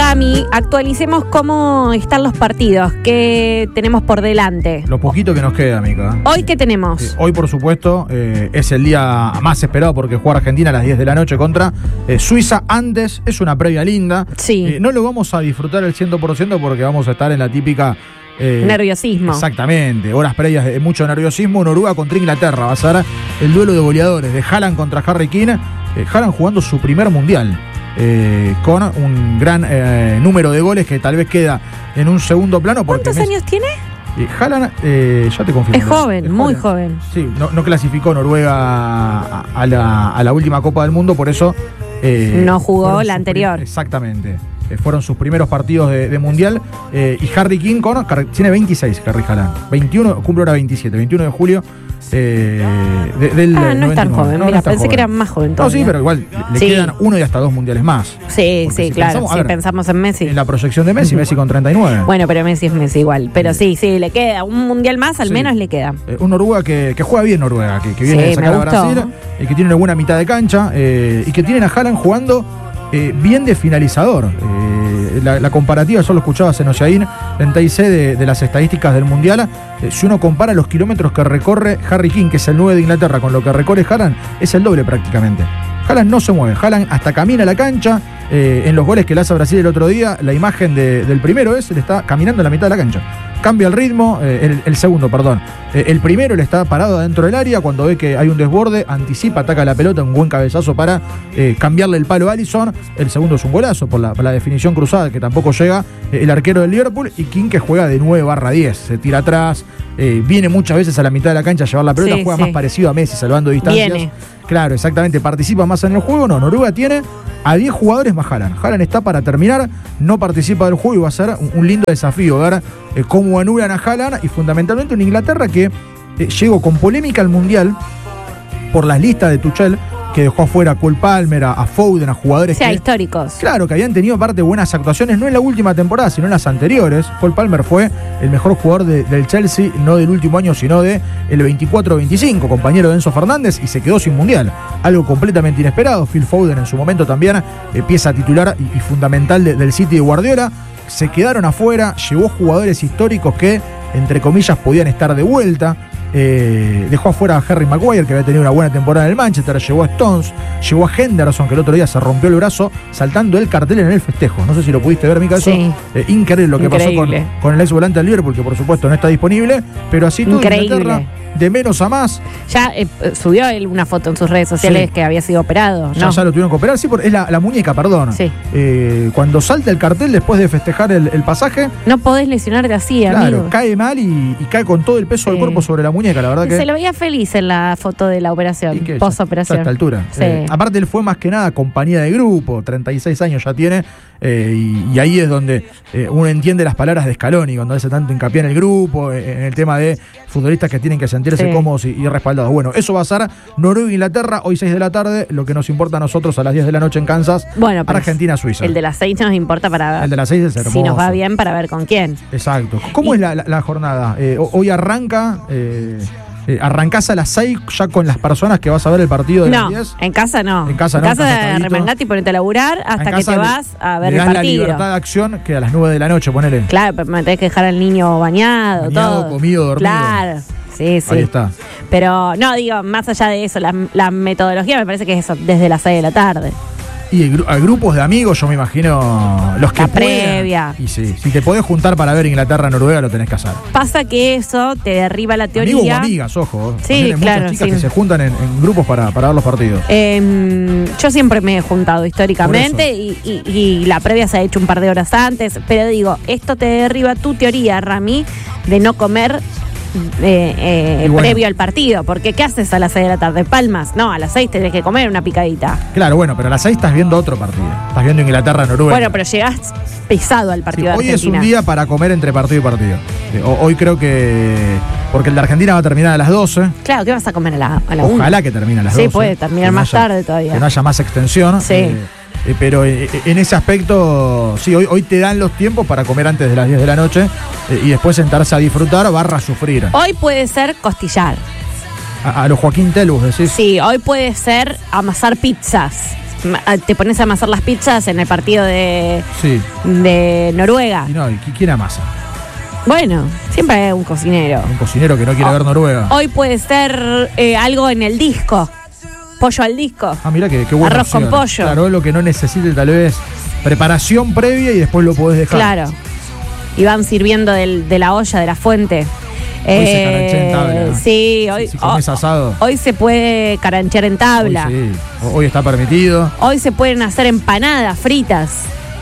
Rami, actualicemos cómo están los partidos que tenemos por delante. Lo poquito que nos queda, Mica. ¿Hoy qué tenemos? Hoy, por supuesto, es el día más esperado porque juega Argentina a las 10 de la noche contra Suiza. Antes es una previa linda. Sí. No lo vamos a disfrutar al 100% porque vamos a estar en la típica... nerviosismo. Exactamente, horas previas de mucho nerviosismo. Noruega contra Inglaterra va a ser el duelo de goleadores de Haaland contra Harry Kane. Haaland jugando su primer mundial, con un gran número de goles que tal vez queda en un segundo plano. ¿Cuántos años tiene? Haaland, ya te confirmo. Es joven, muy joven. Sí, no clasificó Noruega a la última Copa del Mundo, por eso... no jugó la anterior. Exactamente. Fueron sus primeros partidos de Mundial. Y Harry Kane tiene 26, Harry Haaland. 21, cumple ahora 27, 21 de julio. Del no 99. es tan joven, mira, pensé que era más joven todavía. No, sí, pero igual le quedan 1 y hasta 2 mundiales más. Sí, sí, claro, si pensamos en Messi. En la proyección de Messi, Messi con 39. Bueno, pero Messi es Messi igual. Pero sí, le queda un mundial más, al menos le queda. Un Noruega que juega bien Noruega, que viene de sacar a Brasil, que tiene una buena mitad de cancha, y que tienen a Haaland jugando bien de finalizador. La comparativa, yo lo escuchaba hace Oceaín en TIC de las estadísticas del Mundial. Si uno compara los kilómetros que recorre Harry Kane, que es el 9 de Inglaterra, con lo que recorre Haaland, es el doble prácticamente. Haaland no se mueve, Haaland hasta camina la cancha. En los goles que le hace a Brasil el otro día, la imagen del primero él está caminando en la mitad de la cancha. Cambia el ritmo, el segundo, perdón. El primero le está parado adentro del área, cuando ve que hay un desborde, anticipa, ataca la pelota, un buen cabezazo para cambiarle el palo a Alisson. El segundo es un golazo por la definición cruzada, que tampoco llega el arquero del Liverpool. Y King, que juega de 9/10, se tira atrás, viene muchas veces a la mitad de la cancha a llevar la pelota, juega más parecido a Messi, salvando distancias. Viene. Claro, exactamente, participa más en el juego. No, Noruega tiene a 10 jugadores más Haaland. Haaland está para terminar, no participa del juego y va a ser un lindo desafío ver cómo anulan a Haaland, y fundamentalmente en Inglaterra, que llegó con polémica al Mundial por las listas de Tuchel, que dejó afuera a Cole Palmer, a Foden, a jugadores históricos. Claro, que habían tenido aparte buenas actuaciones, no en la última temporada, sino en las anteriores. Cole Palmer fue el mejor jugador del Chelsea, no del último año, sino del 24-25, compañero de Enzo Fernández, y se quedó sin Mundial. Algo completamente inesperado. Phil Foden en su momento también, pieza titular y fundamental del City de Guardiola. Se quedaron afuera, llevó jugadores históricos que, entre comillas, podían estar de vuelta. Dejó afuera a Harry Maguire, que había tenido una buena temporada en el Manchester. Llevó a Stones, llevó a Henderson, que el otro día se rompió el brazo saltando el cartel en el festejo. No sé si lo pudiste ver, Mica. Sí. Increíble lo que pasó con el ex volante del Liverpool, que por supuesto no está disponible, pero así todo Inglaterra, de menos a más. Ya subió él una foto en sus redes sociales que había sido operado, ¿no? Ya lo tuvieron que operar, sí, es la muñeca, perdón. Sí. Cuando salta el cartel después de festejar el pasaje. No podés lesionarte así, amigo. Claro, cae mal y cae con todo el peso del cuerpo sobre la muñeca, la verdad que... Se lo veía feliz en la foto de la operación, post-operación. A esta altura. Sí. Aparte él fue más que nada compañía de grupo, 36 años ya tiene, y ahí es donde uno entiende las palabras de Scaloni, cuando hace tanto hincapié en el grupo, en el tema de futbolistas que tienen que sentirse cómodos y respaldados. Bueno, eso va a ser Noruega-Inglaterra, hoy 6 de la tarde, lo que nos importa a nosotros a las 10 de la noche en Kansas, Argentina-Suiza. El de las 6 nos importa para... El de las 6 es hermoso. Si nos va bien, para ver con quién. Exacto. ¿Cómo es la jornada? Hoy arranca... ¿Arrancás a las 6 ya con las personas que vas a ver el partido de las 10? No, en casa no. En casa no. En casa remangate y ponete a laburar hasta que te vas a ver el partido. La libertad de acción que a las 9 de la noche, ponele. Claro, pero me tenés que dejar al niño bañado, todo. Comido, dormido. Claro. Sí. Ahí está. Pero no, digo, más allá de eso, la metodología me parece que es eso, desde las 6 de la tarde. Y hay grupos de amigos, yo me imagino, los que la previa. Y sí, si te podés juntar para ver Inglaterra-Noruega, lo tenés que hacer. Pasa que eso te derriba la teoría. Amigos o amigas, ojo. Sí, claro. Muchas chicas que se juntan en grupos para ver los partidos. Yo siempre me he juntado históricamente y la previa se ha hecho un par de horas antes, pero digo, esto te derriba tu teoría, Rami, de no comer previo al partido, porque ¿qué haces a las 6 de la tarde? Palmas, no, a las 6 tenés que comer una picadita. Claro, bueno, pero a las 6 estás viendo otro partido, estás viendo Inglaterra-Noruega. Bueno, pero llegás pesado al partido de hoy Argentina. Es un día para comer entre partido y partido. Hoy creo que... Porque el de Argentina va a terminar a las 12. Claro, ¿qué vas a comer a la 1? Ojalá que termine a las 12. Sí, puede terminar más tarde todavía. Que no haya más extensión. Sí. Pero en ese aspecto, sí, hoy te dan los tiempos para comer antes de las 10 de la noche y después sentarse a disfrutar / sufrir. Hoy puede ser costillar. A los Joaquín Telus, decís. Sí, hoy puede ser amasar pizzas. te pones a amasar las pizzas en el partido de Noruega. Y no, ¿y quién amasa? Bueno, siempre hay un cocinero. Un cocinero que no quiere ver Noruega. Hoy puede ser algo en el disco. Pollo al disco. Ah, mira qué buena Arroz opción. con pollo. Claro, lo que no necesite tal vez preparación previa y después lo podés dejar. Claro. Y van sirviendo de la olla, de la fuente. Hoy se caranchea en tabla. Sí, hoy. Si comes asado. Hoy se puede caranchear en tabla. Hoy está permitido. Hoy se pueden hacer empanadas fritas.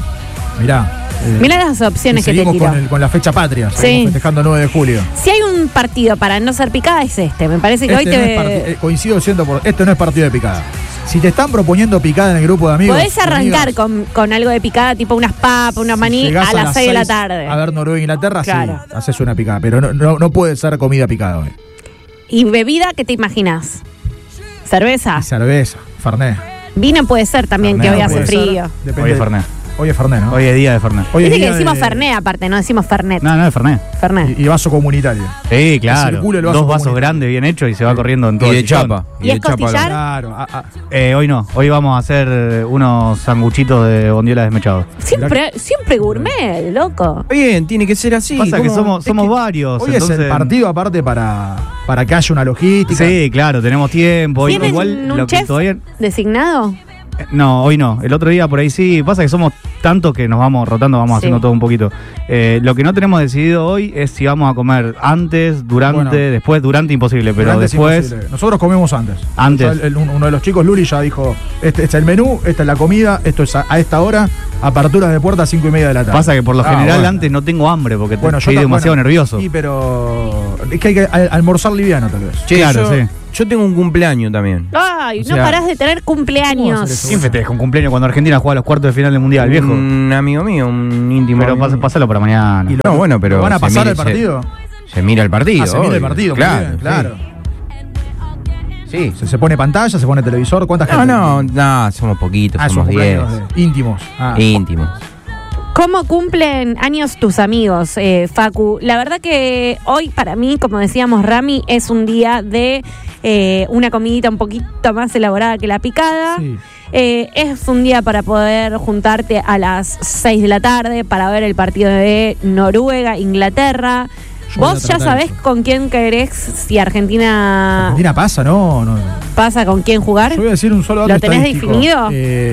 Mirá. Mirá las opciones que te tiro. Seguimos con la fecha patria. Seguimos festejando 9 de julio. Si hay un partido para no ser picada es este. Me parece que hoy te... coincido este no es partido de picada. Si te están proponiendo picada en el grupo de amigos... Podés arrancar con algo de picada, tipo unas papas, una maní, a las 6 de la tarde. A ver Noruega e Inglaterra, claro. Sí, haces una picada. Pero no puede ser comida picada hoy. ¿Y bebida qué te imaginas? ¿Cerveza? Y cerveza, Fernet. Vino puede ser también, Fernet, que hoy hace frío. Hoy es Fernet. Hoy es Fernet, ¿no? Hoy es día de Fernet. Dice que decimos Fernet aparte, no decimos Fernet. No es Fernet. Fernet. Y vaso comunitario. Sí, claro. Dos vasos grandes bien hechos y se va corriendo en todo. Y de chapa. ¿Y es costillar? Claro. Hoy no. Hoy vamos a hacer unos sanguchitos de bondiola desmechados. Siempre gourmet, loco. Bien, tiene que ser así. Pasa que somos varios. Hoy entonces... es el partido aparte para que haya una logística. Sí, claro, tenemos tiempo. ¿Tienen igual un chef designado? No, hoy no. El otro día por ahí sí. Pasa que somos tantos que nos vamos rotando, vamos haciendo todo un poquito. Lo que no tenemos decidido hoy es si vamos a comer antes, durante, después, durante imposible, pero después... Imposible. Nosotros comemos antes. Antes. Uno de los chicos, Luli, ya dijo, este es el menú, esta es la comida, esto es a esta hora, aperturas de puerta a 5:30 de la tarde. Pasa que por lo general antes no tengo hambre porque estoy demasiado nervioso. Sí, pero es que hay que almorzar liviano tal vez. Che, claro, sí. Yo tengo un cumpleaños también. Ay, no parás de tener cumpleaños. ¿Quién festeja un cumpleaños cuando Argentina juega los cuartos de final del Mundial, viejo? Un amigo mío, un íntimo. Pero pasalo para mañana. No, bueno, pero... ¿Van a pasar el partido? Se mira el partido. Se mira el partido, claro. Sí. Se pone pantalla, se pone televisor. ¿Cuántas gente? No, somos poquitos, somos 10. Íntimos. Íntimos. ¿Cómo cumplen años tus amigos, Facu? La verdad que hoy para mí, como decíamos Rami, es un día de una comidita un poquito más elaborada que la picada. Sí. Es un día para poder juntarte a las 6 de la tarde para ver el partido de Noruega, Inglaterra. ¿Vos ya sabés con quién querés si Argentina pasa, no? ¿Pasa con quién jugar? Yo voy a decir un solo dato. ¿Lo tenés definido?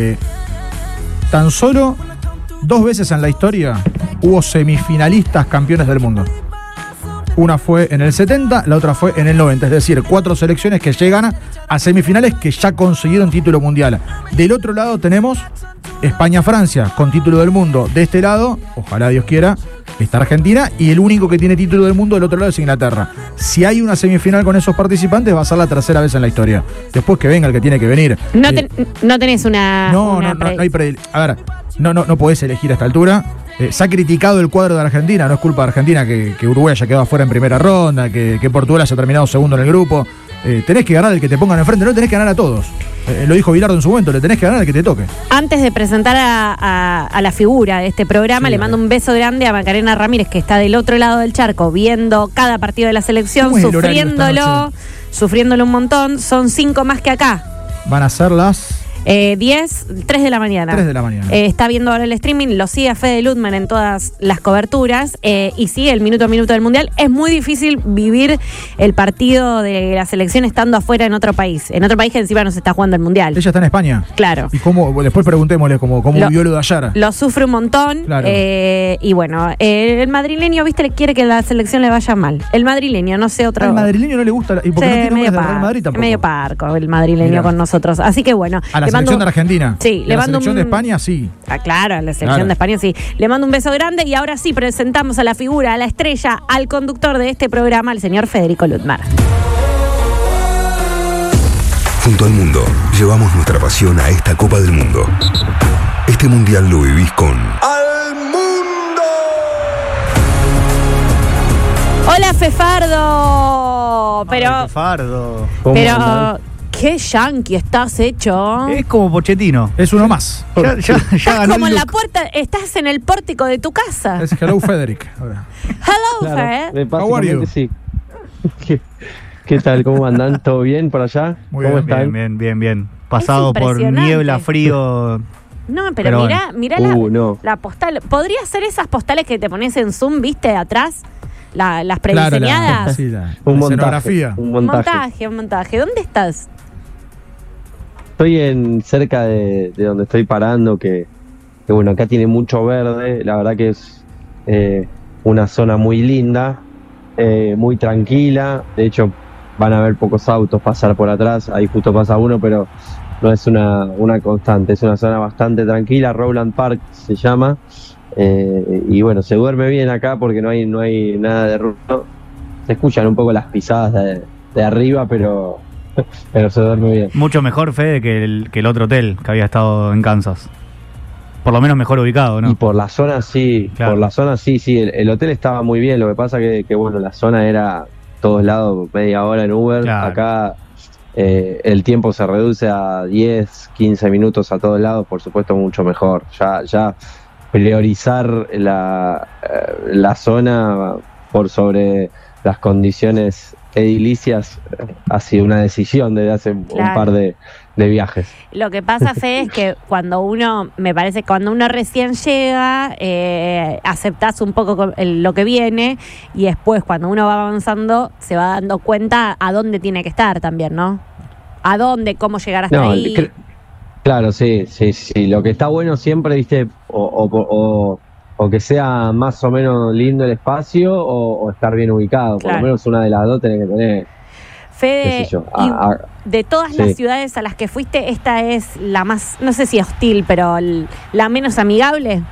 Tan solo 2 veces en la historia hubo semifinalistas campeones del mundo. Una fue en el 70, la otra fue en el 90. Es decir, 4 selecciones que llegan a semifinales que ya consiguieron título mundial. Del otro lado tenemos España-Francia con título del mundo. De este lado, ojalá Dios quiera, está Argentina. Y el único que tiene título del mundo del otro lado es Inglaterra. Si hay una semifinal con esos participantes, va a ser la tercera vez en la historia. Después que venga el que tiene que venir. No tenés una... No hay a ver, no podés elegir a esta altura. Se ha criticado el cuadro de Argentina, no es culpa de Argentina que Uruguay haya quedado afuera en primera ronda, que Portugal haya terminado segundo en el grupo. Tenés que ganar el que te pongan enfrente, no tenés que ganar a todos. Lo dijo Bilardo en su momento, le tenés que ganar al que te toque. Antes de presentar a la figura de este programa, le mando un beso grande a Macarena Ramírez, que está del otro lado del charco, viendo cada partido de la selección, sufriéndolo un montón. Son 5 más que acá. Van a ser las... 3 de la mañana. 3 de la mañana. Está viendo ahora el streaming, lo sigue a Fede Ludman en todas las coberturas y sigue el minuto a minuto del Mundial. Es muy difícil vivir el partido de la selección estando afuera en otro país. En otro país que encima no se está jugando el Mundial. Ella está en España. Claro. Y cómo, después preguntémosle cómo vivió lo de ayer. Lo sufre un montón. Claro. Y bueno, el madrileño, viste, quiere que la selección le vaya mal. El madrileño, no sé otro. Al madrileño no le gusta. ¿Y porque no tiene nombres del Real Madrid tampoco? Medio parco el madrileño con nosotros. Así que bueno. La selección de Argentina. Sí, le mando la selección de España, sí. Claro, a la selección de España, sí. Le mando un beso grande y ahora sí presentamos a la figura, a la estrella, al conductor de este programa, el señor Federico Ludmar. Junto al mundo, llevamos nuestra pasión a esta Copa del Mundo. Este Mundial lo vivís con... ¡Al Mundo! Hola, Fefardo. Hola, Fefardo. Pero... ¿Qué yankee estás hecho? Es como Pochettino. Es uno más. Ya estás como en la puerta, estás en el pórtico de tu casa. Es Hello Federic. Hello, Fed. How are you? Sí. ¿Qué tal? ¿Cómo andan? ¿Todo bien por allá? Muy ¿Cómo bien, están? Bien. Pasado por niebla, frío. No, pero mirá no. la postal. ¿Podría ser esas postales que te pones en Zoom, viste, atrás? Las prediseñadas. Un escenografía. montaje. ¿Dónde estás? Estoy cerca de donde estoy parando, que bueno, acá tiene mucho verde. La verdad que es una zona muy linda, muy tranquila. De hecho, van a ver pocos autos pasar por atrás. Ahí justo pasa uno, pero no es una constante. Es una zona bastante tranquila. Rowland Park se llama. Y bueno, se duerme bien acá porque no hay nada de ruido. Se escuchan un poco las pisadas de arriba, pero se duerme bien. Mucho mejor, Fede, que el otro hotel que había estado en Kansas. Por lo menos mejor ubicado, ¿no? Y por la zona sí, claro. El hotel estaba muy bien. Lo que pasa que bueno, la zona era todos lados, media hora en Uber. Claro. Acá el tiempo se reduce a 10, 15 minutos a todos lados, por supuesto mucho mejor. Ya priorizar la zona por sobre las condiciones edilicias ha sido una decisión desde hace un par de viajes. Lo que pasa, Fede, es que cuando uno recién llega, aceptás un poco lo que viene, y después cuando uno va avanzando se va dando cuenta a dónde tiene que estar también, ¿no? A dónde, cómo llegar hasta ahí. Claro, sí. Lo que está bueno siempre, viste, o que sea más o menos lindo el espacio, o estar bien ubicado. Por lo menos una de las dos tenés que tener. Fede, de todas las ciudades a las que fuiste, esta es la más, no sé si hostil, pero la menos amigable.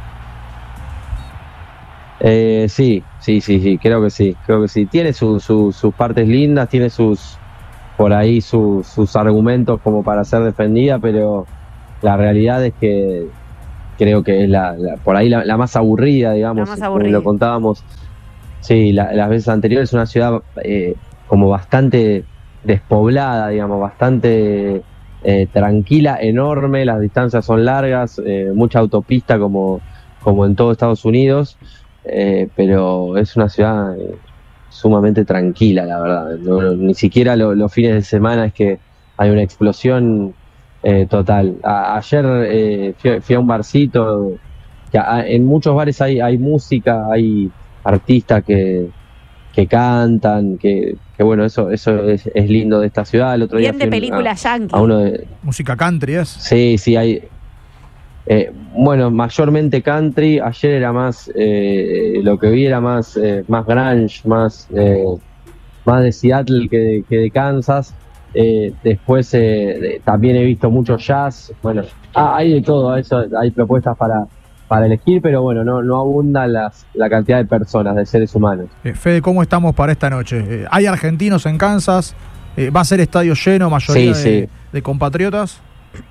Sí, creo que sí. Tiene sus partes lindas, tiene por ahí sus argumentos como para ser defendida, pero la realidad es que creo que es por ahí la más aburrida, digamos, como lo contábamos. Sí, las veces anteriores, una ciudad como bastante despoblada, digamos, bastante tranquila, enorme, las distancias son largas, mucha autopista como en todo Estados Unidos, pero es una ciudad sumamente tranquila, la verdad. Ni siquiera los fines de semana es que hay una explosión total. Ayer fui a un barcito, que en muchos bares hay música, hay artistas que cantan, que bueno, eso es lindo de esta ciudad. El otro bien día de película yankee. Música country es. Sí, hay bueno, mayormente country. Ayer era más lo que vi era más grunge, más de Seattle que de Kansas. Después también he visto mucho jazz. Bueno, hay de todo, hay propuestas para elegir, pero bueno, no abunda la cantidad de personas, de seres humanos. Fede, ¿cómo estamos para esta noche? ¿Hay argentinos en Kansas? ¿Va a ser estadio lleno, mayoría de compatriotas?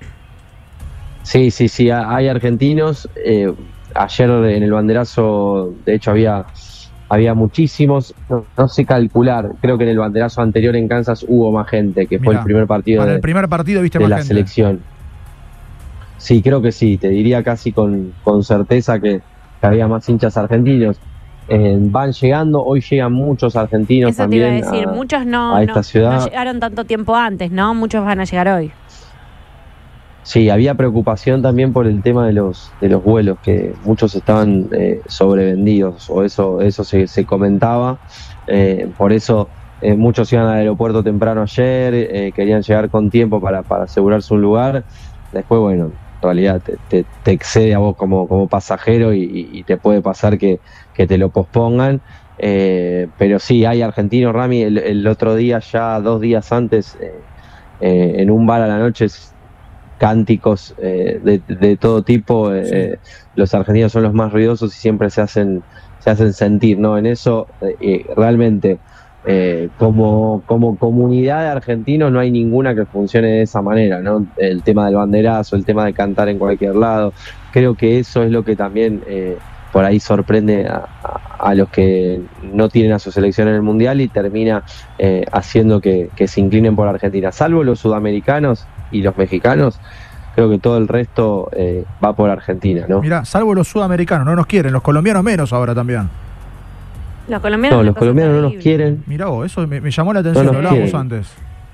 Sí, hay argentinos. Ayer en el banderazo, de hecho, había muchísimos. No sé calcular, creo que en el banderazo anterior en Kansas hubo más gente, que fue el primer partido el primer partido viste de más la gente. Selección. Sí, creo que sí, te diría casi con certeza que había más hinchas argentinos. Van llegando, hoy llegan muchos argentinos. Eso también te iba a decir, muchos no llegaron tanto tiempo antes, ¿no? Muchos van a llegar hoy. Sí, había preocupación también por el tema de los vuelos, que muchos estaban sobrevendidos, o eso se comentaba. Por eso muchos iban al aeropuerto temprano ayer, querían llegar con tiempo para asegurarse un lugar. Después, bueno, en realidad te excede a vos como pasajero y te puede pasar que te lo pospongan. Pero sí, hay argentinos, Rami. El otro día, ya 2 días antes, en un bar a la noche, cánticos de todo tipo. Los argentinos son los más ruidosos y siempre se hacen sentir, ¿no? En eso realmente como comunidad de argentinos no hay ninguna que funcione de esa manera, ¿no? El tema del banderazo, el tema de cantar en cualquier lado, creo que eso es lo que también por ahí sorprende a los que no tienen a su selección en el Mundial y termina haciendo que se inclinen por Argentina, salvo los sudamericanos y los mexicanos. Creo que todo el resto va por Argentina, ¿no? Mirá, salvo los sudamericanos, no nos quieren, los colombianos menos ahora también. Los colombianos, no, los colombianos no nos quieren. Mirá vos, eso me llamó la atención, lo hablábamos antes.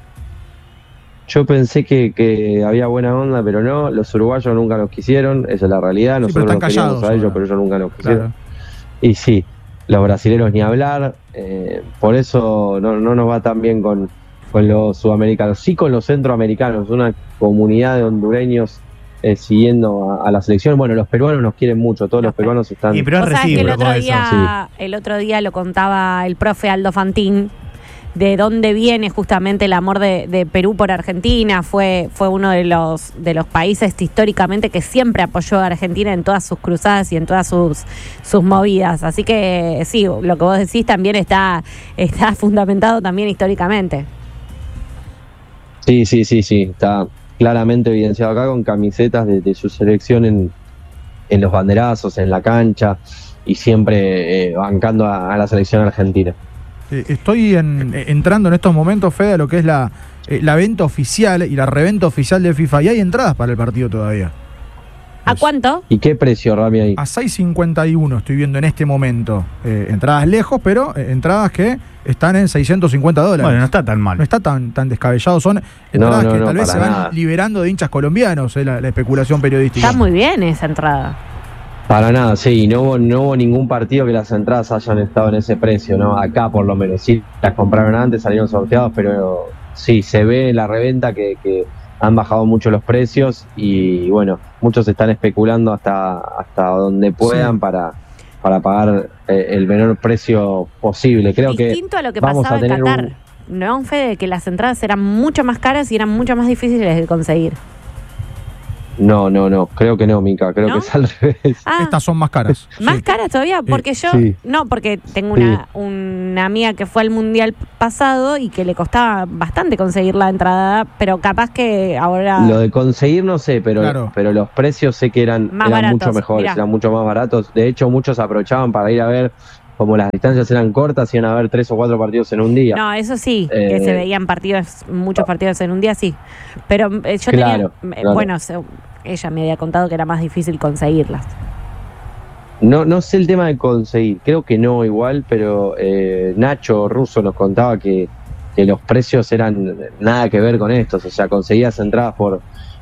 Yo pensé que había buena onda, pero no. Los uruguayos nunca nos quisieron, esa es la realidad. Nosotros nos queríamos a ellos, pero ellos nunca nos quisieron. Claro. Y sí, los brasileños ni hablar. Por eso no nos va tan bien con los sudamericanos. Sí con los centroamericanos, una comunidad de hondureños siguiendo a la selección. Bueno, los peruanos nos quieren mucho, todos los peruanos están... Y pero es recíproco eso. El otro día lo contaba el profe Aldo Fantín, de dónde viene justamente el amor de Perú por Argentina. Fue uno de los países históricamente que siempre apoyó a Argentina en todas sus cruzadas y en todas sus movidas. Así que sí, lo que vos decís también está fundamentado también históricamente. Sí, está claramente evidenciado acá con camisetas de su selección en los banderazos, en la cancha y siempre bancando a la selección argentina. Estoy entrando en estos momentos, Fede, a lo que es la venta oficial y la reventa oficial de FIFA, y hay entradas para el partido todavía. ¿A cuánto? ¿Y qué precio, Rami, ahí? A 6.51 estoy viendo en este momento. Entradas lejos, pero entradas que están en $650. Bueno, no está tan mal. No está tan descabellado. Son entradas que tal vez se van liberando de hinchas colombianos, la especulación periodística. Está muy bien esa entrada. Para nada, sí, no hubo ningún partido que las entradas hayan estado en ese precio, ¿no? Acá por lo menos, sí, las compraron antes, salieron sorteados, pero sí, se ve en la reventa que han bajado mucho los precios y bueno, muchos están especulando hasta donde puedan para pagar el menor precio posible. Creo distinto a lo que pasaba en Qatar, ¿no? Fede, que las entradas eran mucho más caras y eran mucho más difíciles de conseguir. No, creo que no, Mica, creo que es al revés. Estas son más caras. ¿Más caras todavía? Porque yo, no, porque tengo una amiga que fue al Mundial pasado y que le costaba bastante conseguir la entrada, pero capaz que ahora... Lo de conseguir no sé, pero los precios sé que eran baratos, mucho mejores, eran mucho más baratos. De hecho, muchos aprovechaban para ir a ver, como las distancias eran cortas, iban a ver 3 o 4 partidos en un día. No, eso sí, que se veían muchos partidos en un día, sí. Pero yo tenía, bueno, ella me había contado que era más difícil conseguirlas. No sé el tema de conseguir, creo que no igual, pero Nacho Russo nos contaba que los precios eran nada que ver con estos, o sea, conseguías entradas por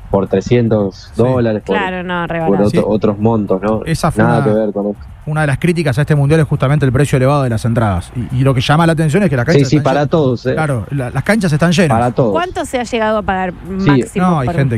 $300, por otros montos, ¿no? Esa fue nada que ver con esto. Una de las críticas a este mundial es justamente el precio elevado de las entradas. Y lo que llama la atención es que las canchas están para llenas. Todos. Claro, las canchas están llenas. Para todos. ¿Cuánto se ha llegado a pagar máximo? No, hay gente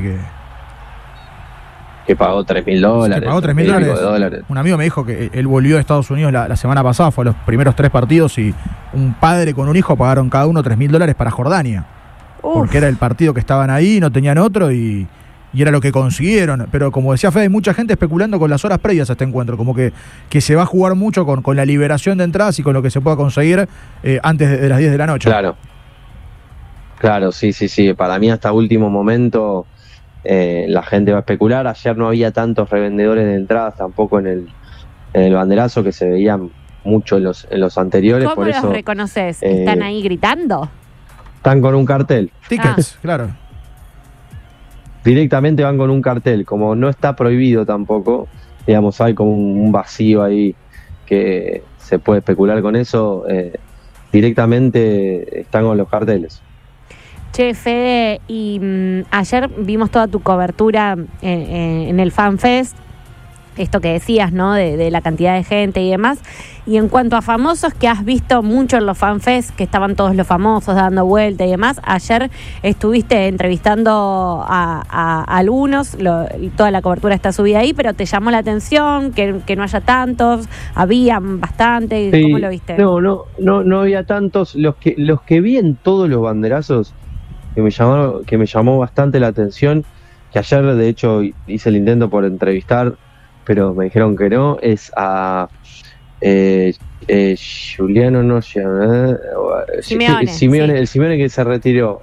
que pagó $3.000. Que pagó $3.000. Un amigo me dijo que él volvió de Estados Unidos la semana pasada, fue a los primeros 3 partidos y un padre con un hijo pagaron cada uno $3.000 para Jordania. Porque era el partido que estaban ahí, no tenían otro y era lo que consiguieron. Pero como decía Fede, hay mucha gente especulando con las horas previas a este encuentro, como que se va a jugar mucho con la liberación de entradas y con lo que se pueda conseguir antes de las 10 de la noche. Claro, sí. Para mí hasta último momento la gente va a especular. Ayer no había tantos revendedores de entradas tampoco en el banderazo, que se veían mucho en los anteriores. ¿Cómo los reconoces? ¿Están ahí gritando? Están con un cartel. Tickets, claro. Directamente van con un cartel, como no está prohibido tampoco, digamos, hay como un vacío ahí que se puede especular con eso, directamente están con los carteles. Che, Fede, y ayer vimos toda tu cobertura en el FanFest, esto que decías, ¿no? De la cantidad de gente y demás. Y en cuanto a famosos, que has visto mucho en los FanFest, que estaban todos los famosos dando vuelta y demás, ayer estuviste entrevistando a algunos, toda la cobertura está subida ahí, pero te llamó la atención que no haya tantos, habían bastante, sí. ¿Cómo lo viste? No había tantos, los que vi en todos los banderazos, que me llamó bastante la atención, que ayer de hecho hice el intento por entrevistar, pero me dijeron que no, es a Juliano, no, Simeone, el Simeone que se retiró,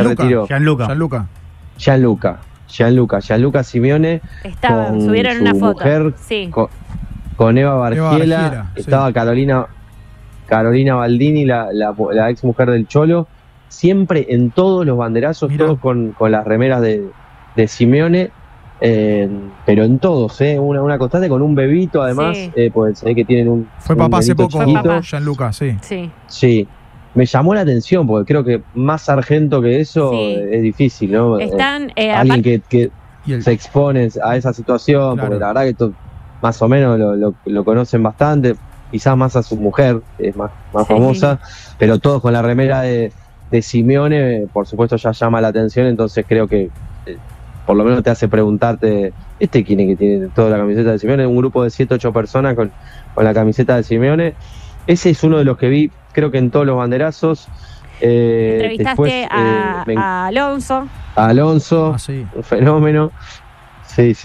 Gianluca Simeone. Subieron una foto, mujer, sí. Con Eva Bargiela, estaba sí. Carolina Baldini, la ex mujer del Cholo, siempre en todos los banderazos, todos con las remeras de Simeone. pero en todos, una constante con un bebito además, pues se ve que tienen un... Fue papá hace poco, chiquito. Gianluca, sí. Sí. Me llamó la atención porque creo que más sargento que eso es difícil, ¿no? Están alguien que se expone a esa situación, porque la verdad que esto más o menos lo conocen bastante, quizás más a su mujer, es más famosa, pero todos con la remera de Simeone, por supuesto ya llama la atención, entonces creo que por lo menos te hace preguntarte, ¿quién es que tiene toda la camiseta de Simeone? Un grupo de 7 o 8 personas con la camiseta de Simeone. Ese es uno de los que vi, creo que en todos los banderazos. Entrevistaste después, a Alonso. A Alonso, un fenómeno. Sí.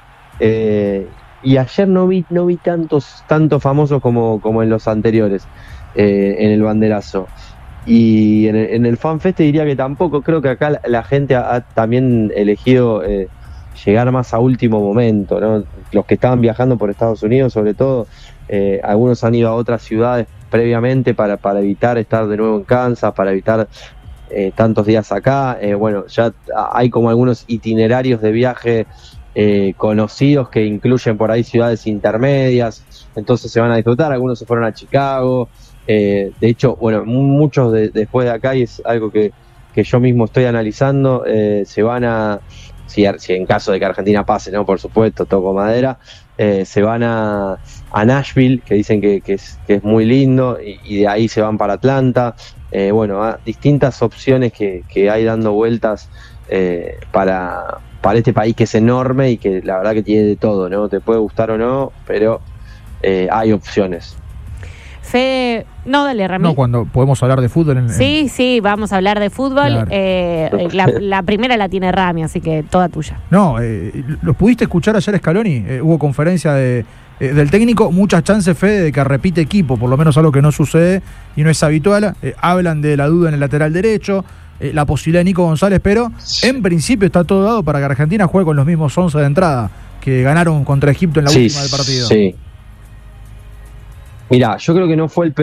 Y ayer no vi tantos famosos como en los anteriores, en el banderazo. Y en el FanFest te diría que tampoco. Creo que acá la gente ha también elegido llegar más a último momento, ¿no? Los que estaban viajando por Estados Unidos, sobre todo, algunos han ido a otras ciudades previamente para evitar estar de nuevo en Kansas, para evitar tantos días acá. Bueno, ya hay como algunos itinerarios de viaje conocidos que incluyen por ahí ciudades intermedias, entonces se van a disfrutar. Algunos se fueron a Chicago. De hecho, bueno, muchos después de acá, y es algo que yo mismo estoy analizando, se van a, si en caso de que Argentina pase, ¿no? Por supuesto, toco madera, se van a Nashville, que dicen que es muy lindo, y de ahí se van para Atlanta. Bueno, distintas opciones que hay dando vueltas para este país que es enorme y que la verdad que tiene de todo, ¿no? Te puede gustar o no, pero hay opciones. Fede, no, dale, Rami. No, cuando podemos hablar de fútbol. Sí, vamos a hablar de fútbol. Claro. La primera la tiene Rami, así que toda tuya. No, ¿los pudiste escuchar ayer, Scaloni? Hubo conferencia del técnico, muchas chances, Fede, de que repite equipo, por lo menos algo que no sucede y no es habitual. Hablan de la duda en el lateral derecho, la posibilidad de Nico González, pero en principio está todo dado para que Argentina juegue con los mismos 11 de entrada que ganaron contra Egipto en la última del partido. Sí. Mirá, yo creo que no fue el peor